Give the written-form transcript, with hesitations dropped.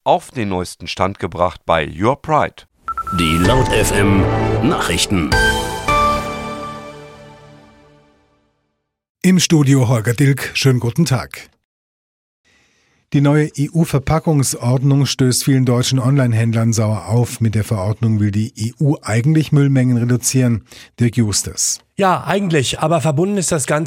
auf den neuesten Stand gebracht bei Your Pride. Die Laut FM Nachrichten. Im Studio Holger Dilk, schönen guten Tag. Die neue EU-Verpackungsordnung stößt vielen deutschen Onlinehändlern sauer auf. Mit der Verordnung will die EU eigentlich Müllmengen reduzieren. Dirk Justus. Ja, eigentlich, aber verbunden ist das Ganze